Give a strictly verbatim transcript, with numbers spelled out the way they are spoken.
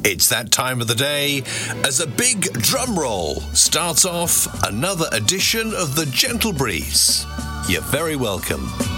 It's that time of the day as a big drum roll starts off another edition of the Gentle Breeze. You're very welcome.